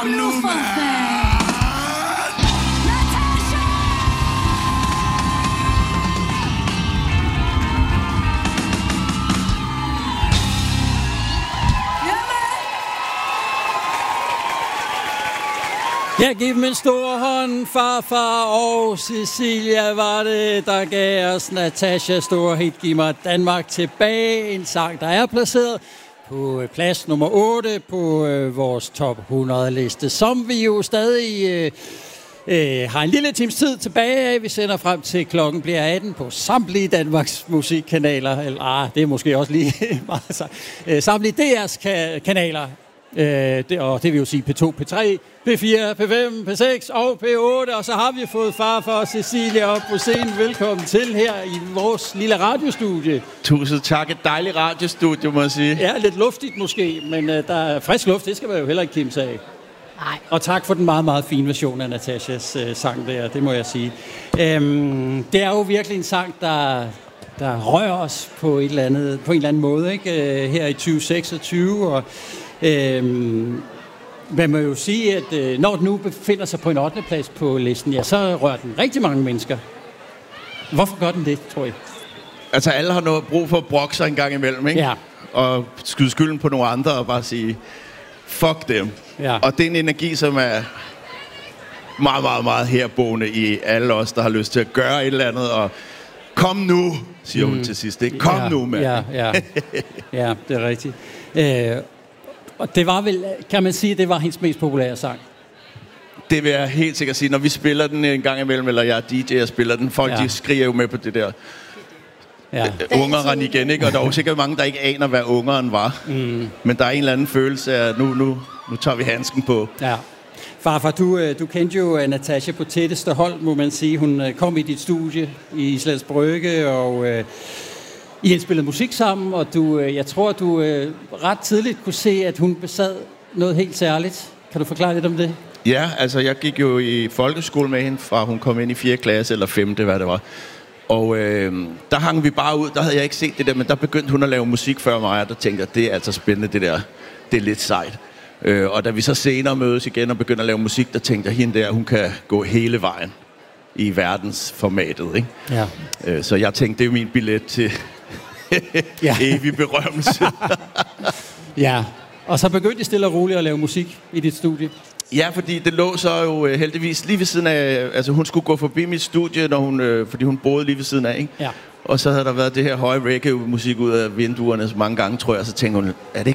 Kom nu for fanden! Jeg giver dem en stor hånd, farfar og Cecilia var det, der gav os Natasha store hit, giv mig Danmark tilbage. En sang, der er placeret på plads nummer 8 på vores top 100 liste, som vi jo stadig har en lille times tid tilbage af. Vi sender frem til klokken bliver 18 på samtlige Danmarks musikkanaler. Eller, det er måske også lige meget sagt. Samtlige DR's kanaler. Og det vil jo sige P2, P3, P4, P5, P6 og P8. Og så har vi fået farfar og Cecilia op på scenen. Velkommen til her i vores lille radiostudie. Tusind tak. Et dejligt radiostudie, må jeg sige. Ja, lidt luftigt måske, men der er frisk luft. Det skal man jo heller ikke kimse af. Nej. Og tak for den meget, meget fine version af Natashas sang der, det må jeg sige. Det er jo virkelig en sang, der rører os på en eller anden måde, ikke? Her i 2026, og man må jo sige, at når den nu befinder sig på en 8. plads på listen, ja, så rører den rigtig mange mennesker. Hvorfor gør den det, tror jeg? Altså, alle har noget brug for at brokke sig en gang imellem, ikke? Ja. Og skyde skylden på nogle andre og bare sige, fuck dem. Ja. Og det er en energi, som er meget, meget, meget herboende i alle os, der har lyst til at gøre et eller andet, og kom nu, siger hun til sidst, ikke? Kom nu, mand. Ja, det er rigtigt. Og det var vel, kan man sige, det var hendes mest populære sang? Det vil jeg helt sikkert sige. Når vi spiller den en gang imellem, eller jeg er DJ og spiller den, folk de skriger jo med på det der. Ja. Ungeren igen, ikke? Og der er jo sikkert mange, der ikke aner, hvad ungeren var. Mm. Men der er en eller anden følelse af, nu tager vi handsken på. Ja. Farfar, du kendte jo Natasha på tætteste hold, må man sige. Hun kom i dit studie i Islands Brygge, og I indspillede musik sammen, og jeg tror, du ret tidligt kunne se, at hun besad noget helt særligt. Kan du forklare lidt om det? Ja, altså jeg gik jo i folkeskole med hende, fra hun kom ind i 4. klasse eller 5., hvad det var. Og der hang vi bare ud, der havde jeg ikke set det der, men der begyndte hun at lave musik før mig, og der tænkte jeg, det er altså spændende det der, det er lidt sejt. Og da vi så senere mødes igen og begyndte at lave musik, der tænkte jeg, hende der, hun kan gå hele vejen i verdensformatet, ikke? Ja. Så jeg tænkte, det er min billet til evig berømmelse. Ja, og så begyndte I stille og roligt at lave musik i dit studie. Ja, fordi det lå så jo heldigvis lige ved siden af, altså hun skulle gå forbi mit studie, fordi hun boede lige ved siden af, ikke? Ja. Og så havde der været det her høje reggae-musik ud af vinduerne så mange gange, tror jeg, så tænkte hun, er det ikke